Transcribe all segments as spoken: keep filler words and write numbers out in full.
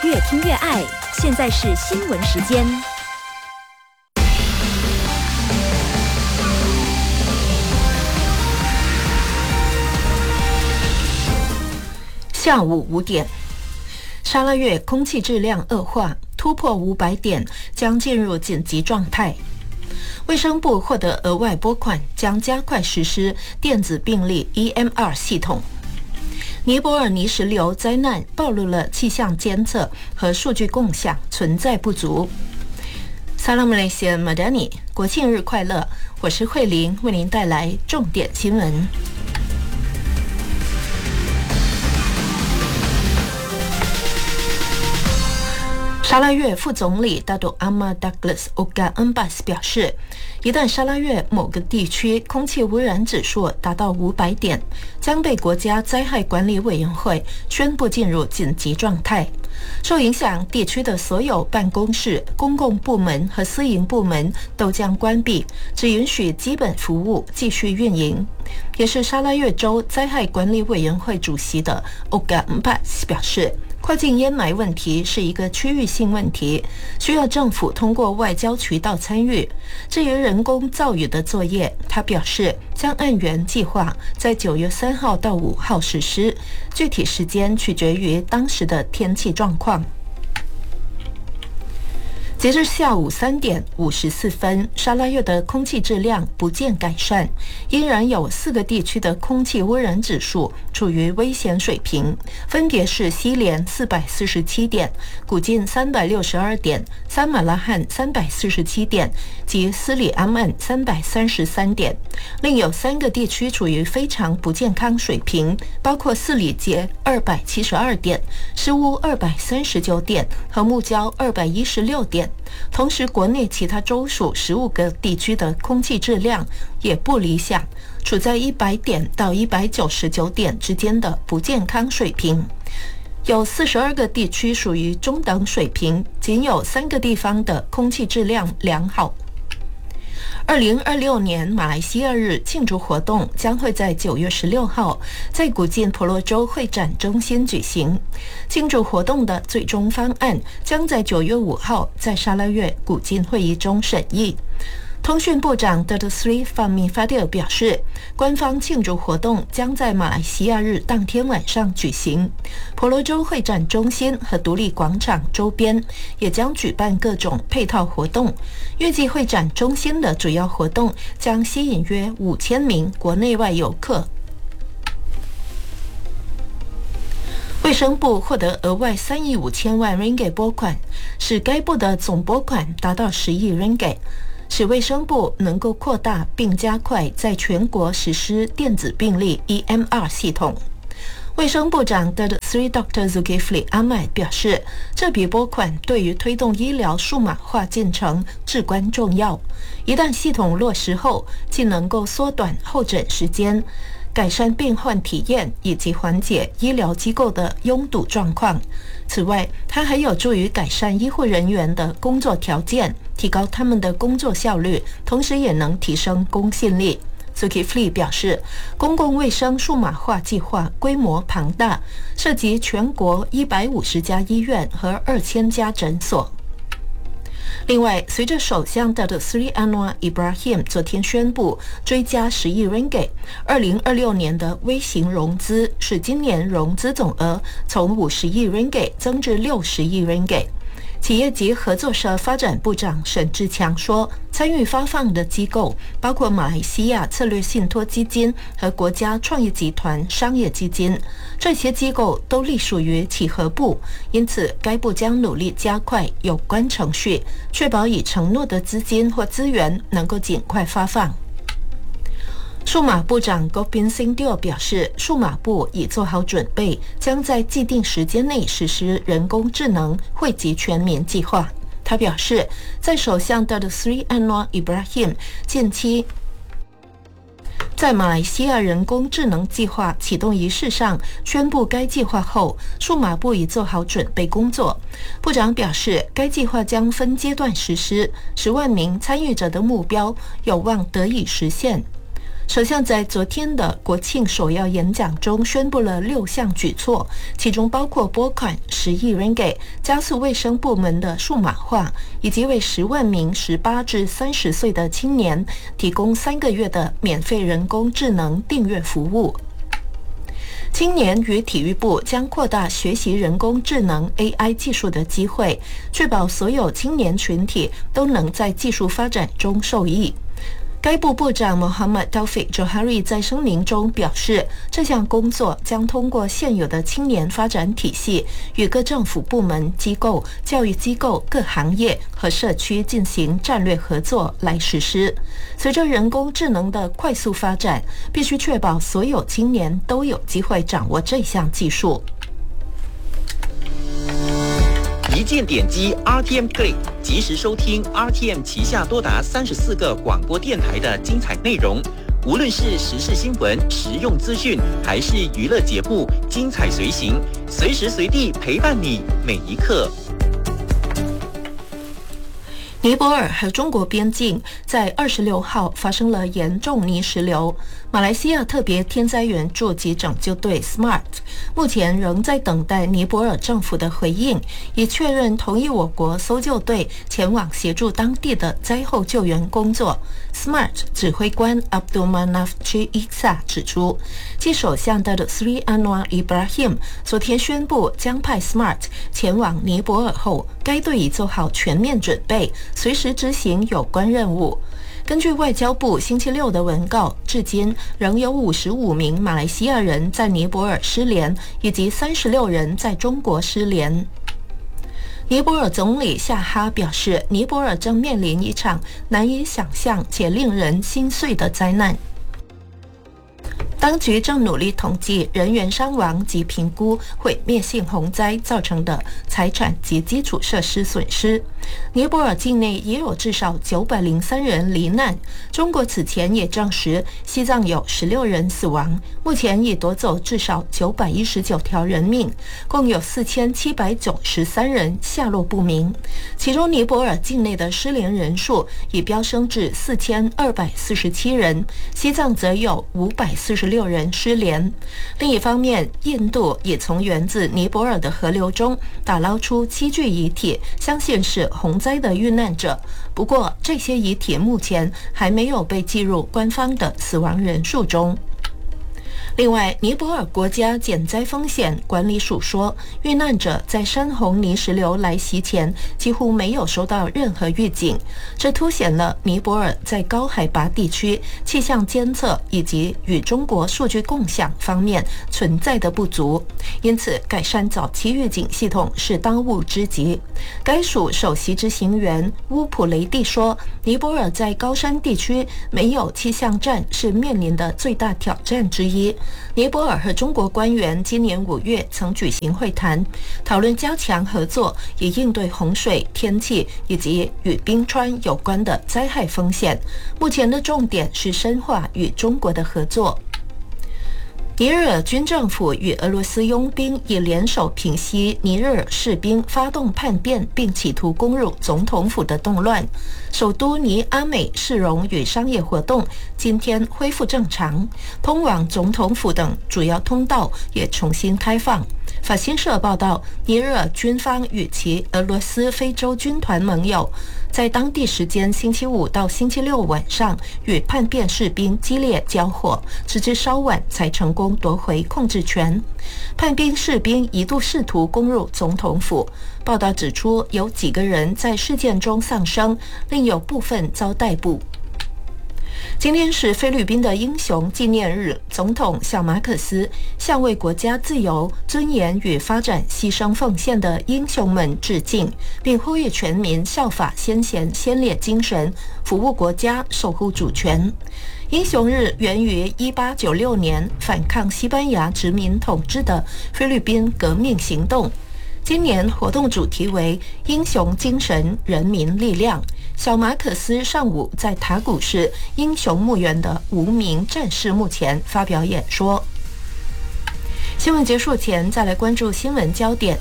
越听越爱。现在是新闻时间。 下午五点，沙拉越空气质量恶化，突破五百点，将进入紧急状态。卫生部获得额外拨款，将加快实施电子病历 E M R 系统。尼泊尔泥石流灾难暴露了气象监测和数据共享存在不足。萨拉姆雷西马达尼，国庆日快乐！我是慧玲，为您带来重点新闻。沙拉越副总理大都阿马 Douglas Oga Embas 表示，一旦沙拉越某个地区空气污染指数达到五百点，将被国家灾害管理委员会宣布进入紧急状态。受影响地区的所有办公室、公共部门和私营部门都将关闭，只允许基本服务继续运营。也是沙拉越州灾害管理委员会主席的 Oga Embas 表示，跨境烟霾问题是一个区域性问题，需要政府通过外交渠道参与。至于人工造雨的作业，他表示将按原计划在九月三号到五号实施，具体时间取决于当时的天气状况。截至下午三点五十四分，沙拉越的空气质量不见改善，依然有四个地区的空气污染指数处于危险水平，分别是西连四百四十七点、古晋三百六十二点、三马拉罕三百四十七点及斯里阿曼三百三十三点。另有三个地区处于非常不健康水平，包括四里杰二百七十二点、施乌二百三十九点和木焦二百一十六点。同时，国内其他州属十五个地区的空气质量也不理想，处在一百点到一百九十九点之间的不健康水平。有四十二个地区属于中等水平，仅有三个地方的空气质量良好。二零二六年马来西亚日庆祝活动将会在九月十六号在古晋婆罗洲会展中心举行。庆祝活动的最终方案将在九月五号在沙拉越古晋会议中审议。通讯部长 Datuk Seri Fahmi Fadil 表示，官方庆祝活动将在马来西亚日当天晚上举行。婆罗洲会展中心和独立广场周边也将举办各种配套活动。预计会展中心的主要活动将吸引约五千名国内外游客。卫生部获得额外三亿五千万 ringgit 拨款，使该部的总拨款达到十亿 ringgit。使卫生部能够扩大并加快在全国实施电子病历 E M R 系统。卫生部长 Datuk Seri Doktor Zulkifli Ahmad 表示，这笔拨款对于推动医疗数码化进程至关重要。一旦系统落实后，既能够缩短候诊时间，改善病患体验以及缓解医疗机构的拥堵状况。此外，它还有助于改善医护人员的工作条件，提高他们的工作效率，同时也能提升公信力。Zulkifli 表示，公共卫生数码化计划规模庞大，涉及全国一百五十家医院和二千家诊所。另外，随着首相 Datuk Seri Anwar Ibrahim 昨天宣布追加十亿 ringgit， 二零二六年的微型融资使今年融资总额从五十亿 ringgit 增至六十亿 ringgit。企业及合作社发展部长沈志强说，参与发放的机构包括马来西亚策略信托基金和国家创业集团商业基金，这些机构都隶属于企合部，因此该部将努力加快有关程序，确保已承诺的资金或资源能够尽快发放。数码部长 Gobind Singh Deo 表示，数码部已做好准备，将在既定时间内实施人工智能惠及全民计划。他表示，在首相 Datuk Seri Anwar Ibrahim 近期在马来西亚人工智能计划启动仪式上宣布该计划后，数码部已做好准备工作。部长表示，该计划将分阶段实施，十万名参与者的目标有望得以实现。 首相在昨天的国庆首要演讲中宣布了六项举措，其中包括拨款十亿 ringgit 加速卫生部门的数码化，以及为十万名十八至三十岁的青年提供三个月的免费人工智能订阅服务。青年与体育部将扩大学习人工智能 A I 技术的机会，确保所有青年群体都能在技术发展中受益。该部部长 Muhammad Taufik Johari 在声明中表示，这项工作将通过现有的青年发展体系，与各政府部门、机构、教育机构、各行业和社区进行战略合作来实施。随着人工智能的快速发展，必须确保所有青年都有机会掌握这项技术。 一键点击 R T M Click， 及时收听 R T M 旗下多达三十四个广播电台的精彩内容。无论是时事新闻、实用资讯，还是娱乐节目，精彩随行，随时随地陪伴你每一刻。 尼泊尔和中国边境在二十六号发生了严重泥石流。马来西亚特别天灾援助及拯救队 SMART 目前仍在等待尼泊尔政府的回应，以确认同意我国搜救队前往协助当地的灾后救援工作。SMART 指挥官 Abdul Manaf J. Iksa 指出，继首相的 Sri Anwar Ibrahim 昨天宣布将派 SMART 前往尼泊尔后，该队已做好全面准备，随时执行有关任务。根据外交部星期六的文告，至今仍有五十五名马来西亚人在尼泊尔失联，以及三十六人在中国失联。尼泊尔总理夏哈表示，尼泊尔正面临一场难以想象且令人心碎的灾难。当局正努力统计人员伤亡及评估毁灭性洪灾造成的财产及基础设施损失。尼泊尔境内也有至少九百零三人罹难。中国此前也证实西藏有十六人死亡，目前已夺走至少九百一十九条人命，共有四千七百九十三人下落不明。其中尼泊尔境内的失联人数已飙升至四千二百四十七人，西藏则有五百四十六人失联。另一方面，印度也从源自尼泊尔的河流中打捞出七具遗体，相信是洪灾的遇难者。不过，这些遗体目前还没有被计入官方的死亡人数中。另外，尼泊尔国家减灾风险管理署说，遇难者在山洪泥石流来袭前几乎没有收到任何预警，这凸显了尼泊尔在高海拔地区气象监测以及与中国数据共享方面存在的不足，因此改善早期预警系统是当务之急。该署首席执行员乌普雷蒂说，尼泊尔在高山地区没有气象站是面临的最大挑战之一。尼泊尔和中国官员今年五月曾举行会谈，讨论加强合作，以应对洪水、天气以及与冰川有关的灾害风险。目前的重点是深化与中国的合作。尼日尔军政府与俄罗斯佣兵已联手平息尼日尔士兵发动叛变并企图攻入总统府的动乱。首都尼阿美市容与商业活动今天恢复正常，通往总统府等主要通道也重新开放。法新社报道，尼日尔军方与其俄罗斯非洲军团盟友在当地时间星期五到星期六晚上与叛变士兵激烈交火，直至稍晚才成功夺回控制权。叛变士兵一度试图攻入总统府，报道指出有几个人在事件中丧生，另有部分遭逮捕。今天是菲律宾的英雄纪念日，总统小马可斯向为国家自由、尊严与发展牺牲奉献的英雄们致敬，并呼吁全民效法先贤先烈精神，服务国家，守护主权。英雄日源于一八九六年反抗西班牙殖民统治的菲律宾革命行动。今年活动主题为英雄精神，人民力量。小马可斯上午在塔古市英雄墓园的无名战士墓前发表演说。新闻结束前，再来关注新闻焦点。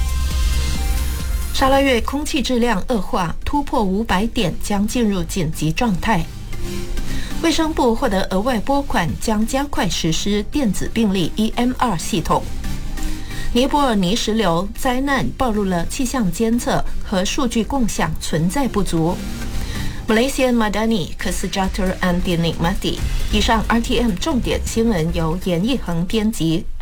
沙拉越空气质量恶化，突破五百点，将进入紧急状态。 卫生部获得额外拨款，将加快实施电子病历 E M R 系统。尼泊尔泥石流灾难暴露了气象监测和数据共享存在不足。Malaysian Madani Kesejahteraan Dinikmati。以上 R T M 重点新闻由严义恒编辑。